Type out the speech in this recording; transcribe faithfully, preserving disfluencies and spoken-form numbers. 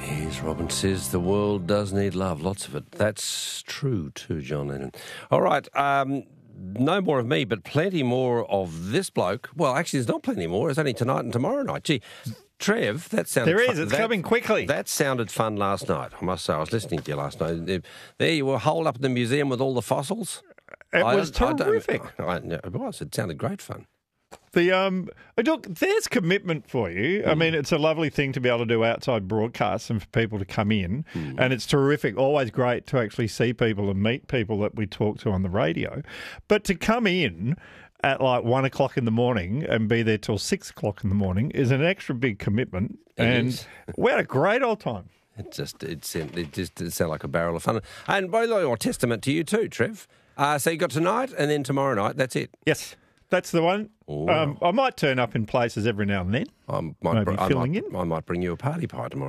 Yes, Robin says the world does need love, lots of it. That's true too, John Lennon. All right, um, no more of me, but plenty more of this bloke. Well, actually, there's not plenty more. It's only tonight and tomorrow night. Gee, Trev, that sounded There is. fun. It's that, coming quickly. That sounded fun last night, I must say. I was listening to you last night. There you were, holed up in the museum with all the fossils. It I was don't- I don't- terrific. I, it was. It sounded great fun. The um, look, there's commitment for you. Mm. I mean, it's a lovely thing to be able to do outside broadcasts and for people to come in, Mm. and it's terrific. Always great to actually see people and meet people that we talk to on the radio, but to come in at like one o'clock in the morning and be there till six o'clock in the morning is an extra big commitment. It and is. we had a great old time. It just it, sound- it just it sounded like a barrel of fun. And by the way, a testament to you too, Trev. Uh, so you got tonight and then tomorrow night. That's it. Yes, that's the one. Oh. Um, I might turn up in places every now and then. I might, Maybe I filling might, in. I might bring you a party pie tomorrow.